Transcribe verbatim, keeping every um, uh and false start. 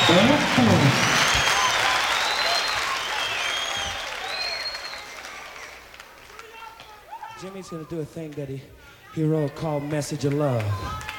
Jimmy's gonna do a thing that he, he wrote called Message of Love.